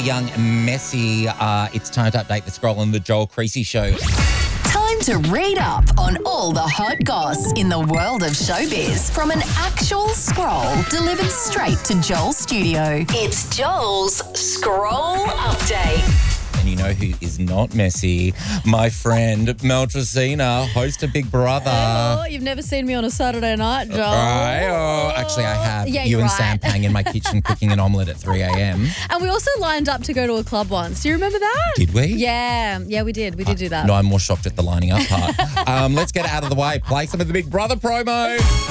young Messi. It's time to update the scroll on the Joel Creasy Show. Time to read up on all the hot goss in the world of showbiz from an actual scroll delivered straight to Joel's studio. It's Joel's Scroll Update. And you know who is not Messi? My friend Mel Tracina, host of Big Brother. Oh, you've never seen me on a Saturday night, Joel. Actually, I have. Yeah, you you're and right. Sam Pang in my kitchen cooking an omelette at 3 a.m. And we also lined up to go to a club once. Do you remember that? Did we? Yeah, we did. We did do that. No, I'm more shocked at the lining up part. Let's get it out of the way. Play some of the Big Brother promo.